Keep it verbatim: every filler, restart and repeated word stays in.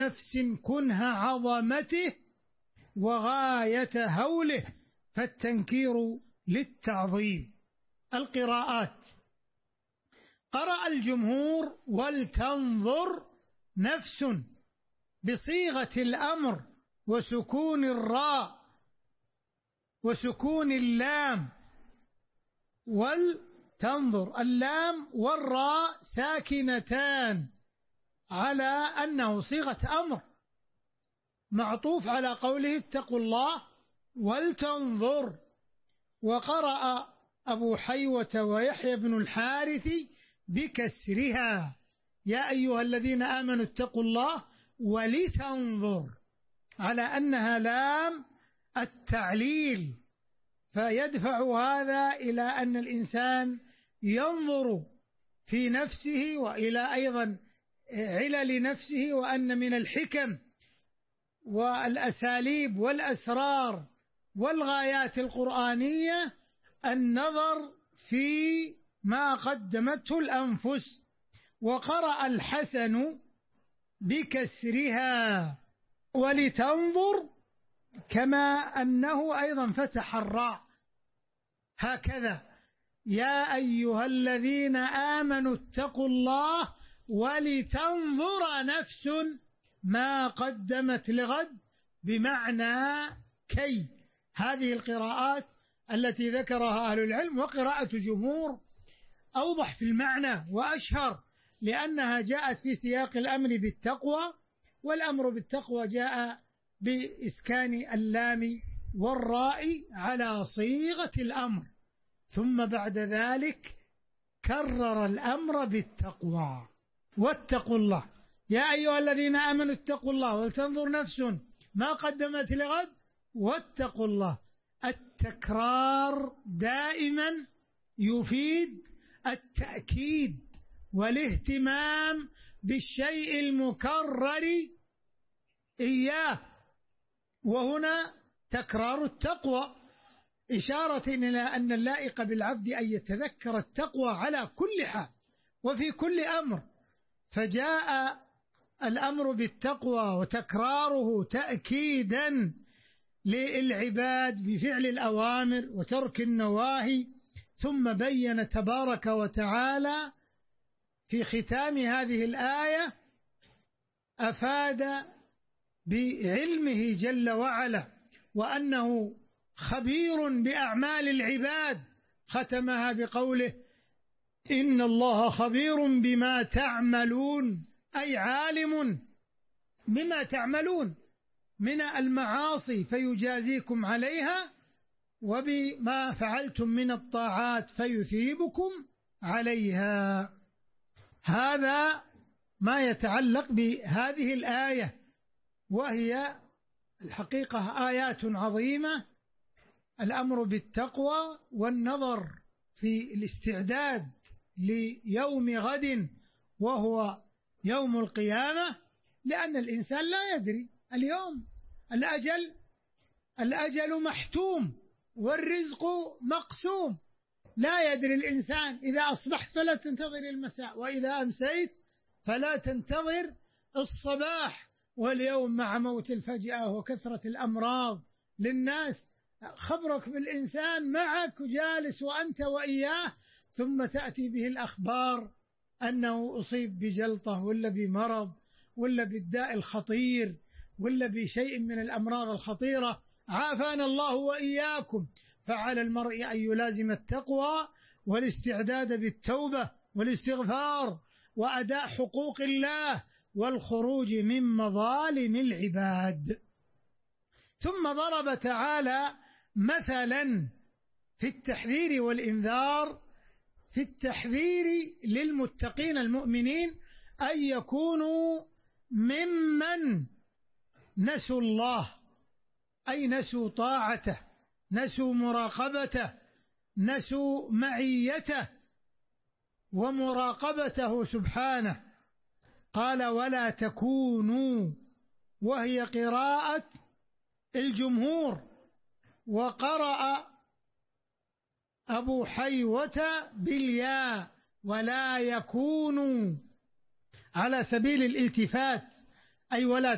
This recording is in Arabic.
نفس كنه عظمته وغاية هوله، فالتنكير للتعظيم. القراءات: قرأ الجمهور ولتنظر نفس بصيغة الأمر وسكون الراء وسكون اللام، ولتنظر اللام والراء ساكنتان على أنه صيغة أمر معطوف على قوله اتقوا الله ولتنظر. وقرأ أبو حيوة ويحيى بن الحارث بكسرها: يا أيها الذين آمنوا اتقوا الله ولتنظر، على أنها لام التعليل، فيدفع هذا إلى أن الإنسان ينظر في نفسه وإلى أيضا علل نفسه، وأن من الحكم والأساليب والأسرار والغايات القرآنية النظر في ما قدمته الأنفس. وقرأ الحسن بكسرها ولتنظر، كما أنه أيضا فتح الراء هكذا: يا أيها الذين آمنوا اتقوا الله ولتنظر نفس ما قدمت لغد، بمعنى كي. هذه القراءات التي ذكرها أهل العلم، وقراءة جمهور أوضح في المعنى وأشهر، لأنها جاءت في سياق الأمر بالتقوى، والأمر بالتقوى جاء بإسكان اللام والراء على صيغة الأمر، ثم بعد ذلك كرر الأمر بالتقوى: واتقوا الله يا أيها الذين آمنوا اتقوا الله ولتنظر نفس ما قدمت لغد واتقوا الله. التكرار دائما يفيد التأكيد والاهتمام بالشيء المكرر إياه، وهنا تكرار التقوى إشارة إلى أن اللائق بالعبد أن يتذكر التقوى على كل حال وفي كل أمر، فجاء الأمر بالتقوى وتكراره تأكيدا للعباد بفعل الأوامر وترك النواهي. ثم بين تبارك وتعالى في ختام هذه الآية، أفاد بعلمه جل وعلا وأنه خبير بأعمال العباد، ختمها بقوله إن الله خبير بما تعملون، أي عالم بما تعملون من المعاصي فيجازيكم عليها، وبما فعلتم من الطاعات فيثيبكم عليها. هذا ما يتعلق بهذه الآية، وهي الحقيقة آيات عظيمة: الأمر بالتقوى والنظر في الاستعداد ليوم غد وهو يوم القيامة، لأن الإنسان لا يدري اليوم، الأجل الأجل محتوم والرزق مقسوم، لا يدري الإنسان. إذا أصبحت فلا تنتظر المساء، وإذا أمسيت فلا تنتظر الصباح. واليوم مع موت الفجأة وكثرة الأمراض للناس، خبرك بالإنسان معك جالس وأنت وإياه، ثم تأتي به الأخبار أنه أصيب بجلطة ولا بمرض ولا بالداء الخطير ولا بشيء من الأمراض الخطيرة، عافانا الله وإياكم. فعلى المرء أن يلازم التقوى والاستعداد بالتوبة والاستغفار وأداء حقوق الله والخروج من مظالم العباد. ثم ضرب تعالى مثلا في التحذير والإنذار، في التحذير للمتقين المؤمنين أن يكونوا ممن نسوا الله، أي نسوا طاعته، نسوا مراقبته، نسوا معيته ومراقبته سبحانه. قال ولا تكونوا، وهي قراءة الجمهور، وقرأ أبو حيوة بالياء ولا يكونوا على سبيل الالتفات، أي ولا